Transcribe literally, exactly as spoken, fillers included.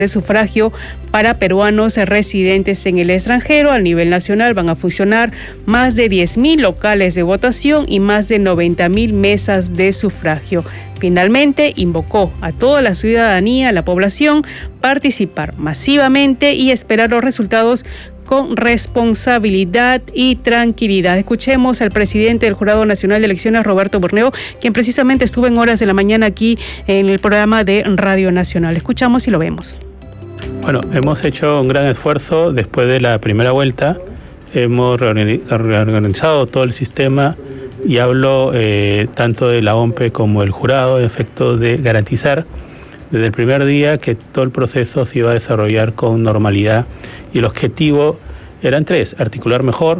de sufragio para peruanos residentes en el extranjero. A nivel nacional van a funcionar más de diez mil locales de votación y más de noventa mil mesas de sufragio. Finalmente, invocó a toda la ciudadanía, a la población, participar masivamente y esperar los resultados con responsabilidad y tranquilidad. Escuchemos al presidente del Jurado Nacional de Elecciones, Roberto Borneo, quien precisamente estuvo en horas de la mañana aquí en el programa de Radio Nacional. Escuchamos y lo vemos. Bueno, hemos hecho un gran esfuerzo después de la primera vuelta. Hemos reorganizado todo el sistema y hablo eh, tanto de la O M P E como el jurado, en efecto, de garantizar desde el primer día que todo el proceso se iba a desarrollar con normalidad. Y el objetivo eran tres: articular mejor,